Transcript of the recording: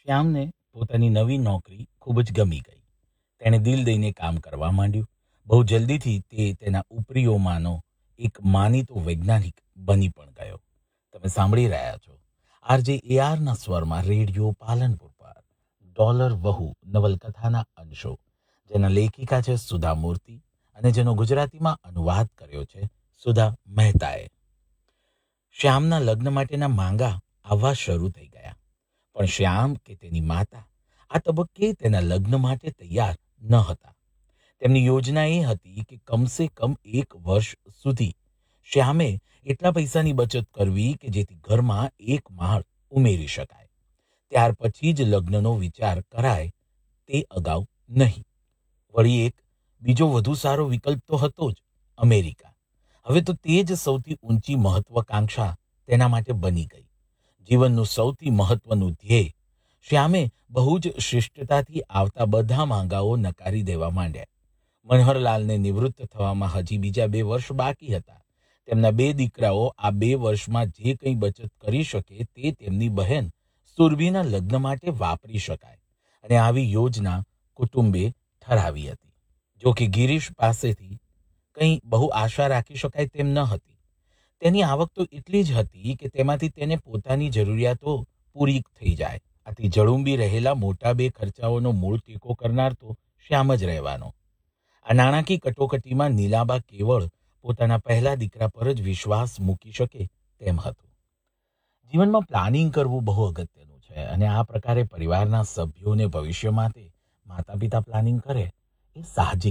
શ્યામને પોતાની નવી નોકરી ખૂબ જ ગમી ગઈ. તેણે દિલ દઈને કામ કરવા માંડ્યું. બહુ જલ્દીથી તે તેના ઉપરીઓમાંનો એક માનીતો વૈજ્ઞાનિક બની પણ ગયો. તમે સાંભળી રહ્યા છો આરજે એઆરના સ્વરમાં રેડિયો પાલનપુર પર ડોલર વહુ નવલકથાના અંશો, જેના લેખિકા છે સુધા મૂર્તિ અને જેનો ગુજરાતીમાં અનુવાદ કર્યો છે સુધા મહેતાએ. શ્યામના લગ્ન માટેના માંગા આવવા શરૂ થઈ ગયા, પણ શ્યામ કે તેની માતા આ તબક્કે તેના લગ્ન માટે તૈયાર ન હતા. તેમની યોજના એ હતી કે કમસે કમ 1 વર્ષ સુધી શ્યામે એટલા પૈસાની બચત કરવી કે જેથી ઘરમાં એક માળ ઉમેરી શકાય. ત્યાર પછી જ લગ્નનો વિચાર કરાય તે અગાઉ નહીં. વળી એક બીજો વધુ સારો વિકલ્પ તો હતો જ, અમેરિકા. હવે તો તે જ સૌથી ઊંચી મહત્વાકાંક્ષા તેના માટે બની ગઈ. જીવનનું સૌથી મહત્વનું ધ્યેય. શ્યામે બહુ જ શિષ્ટતાથી આવતા બધા માંગાઓ નકારી દેવા માંડ્યા. મનહરલાલને નિવૃત્ત થવામાં હજી બીજા 2 વર્ષ બાકી હતા. તેમના 2 દીકરાઓ આ 2 વર્ષમાં જે કંઈ બચત કરી શકે તે તેમની બહેન સુરભીના લગ્ન માટે વાપરી શકાય, અને આવી યોજના કુટુંબે ઠરાવી હતી. જો કે ગિરીશ પાસેથી કંઈ બહુ આશા રાખી શકાય તેમ ન હતી. તેની આવક તો એટલી જ હતી કે તેમાંથી તેને પોતાની જરૂરિયાતો પૂરી થઈ જાય. આથી જળુંબી રહેલા મોટા 2 ખર્ચાઓનો મૂળ ટેકો કરનાર તો શ્યામ જ રહેવાનો. આ નાણાકીય કટોકટીમાં નીલાબા કેવળ પોતાના પહેલા દીકરા પર જ વિશ્વાસ મૂકી શકે તેમ હતું. જીવનમાં પ્લાનિંગ કરવું બહુ અગત્યનું છે, અને આ પ્રકારે પરિવારના સભ્યોને ભવિષ્ય માટે માતા પિતા પ્લાનિંગ કરે એ સાહજિક